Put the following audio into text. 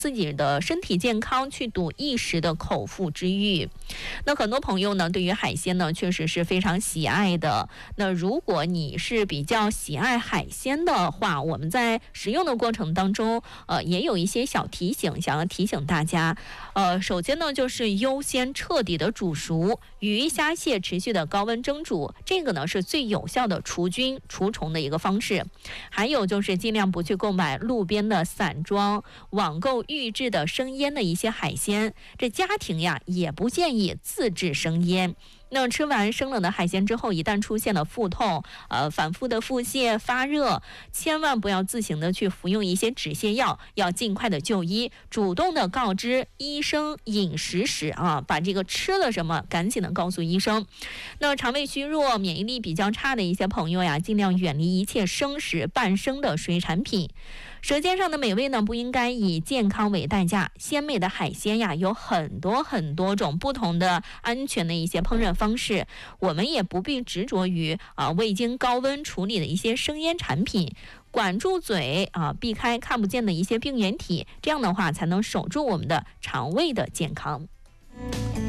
自己的身体健康，去赌一时的口腹之欲。那很多朋友呢，对于海鲜呢，确实是非常喜爱的。那如果你是比较喜爱海鲜的话，我们在食用的过程当中，也有一些小提醒，想要提醒大家。首先呢，就是优先彻底的煮熟，鱼虾蟹持续的高温蒸煮，这个呢是最有效的除菌除虫的一个方式。还有就是尽量不去购买路边的散装、网购预制的生腌的一些海鲜，这家庭呀也不建议自制生腌。那吃完生冷的海鲜之后，一旦出现了腹痛、反复的腹泻、发热，千万不要自行的去服用一些止泻药，要尽快的就医，主动的告知医生饮食史啊，把这个吃了什么赶紧的告诉医生。那肠胃虚弱、免疫力比较差的一些朋友呀，尽量远离一切生食、半生的水产品。舌尖上的美味呢，不应该以健康为代价。鲜美的海鲜呀，有很多种不同的安全的一些烹饪方式，我们也不必执着于未经高温处理的一些生腌产品。管住嘴避开看不见的一些病原体，这样的话才能守住我们的肠胃的健康。